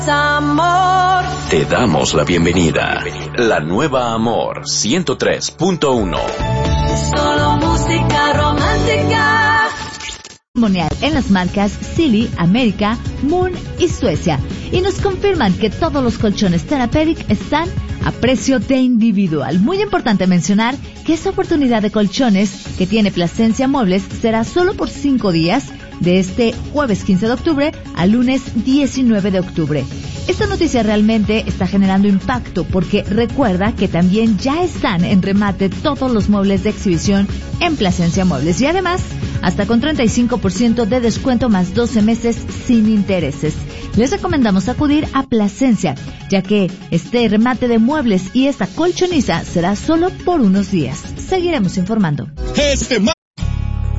Amor. Te damos la bienvenida. La nueva Amor 103.1. Solo música romántica. En las marcas Silly, América, Moon y Suecia. Y nos confirman que todos los colchones Therapeutic están a precio de individual. Muy importante mencionar que esta oportunidad de colchones que tiene Plasencia Muebles será solo por 5 días, de este jueves 15 de octubre al lunes 19 de octubre. Esta noticia realmente está generando impacto porque recuerda que también ya están en remate todos los muebles de exhibición en Plasencia Muebles y además hasta con 35% de descuento más 12 meses sin intereses. Les recomendamos acudir a Plasencia, ya que este remate de muebles y esta colchoniza será solo por unos días. Seguiremos informando. Este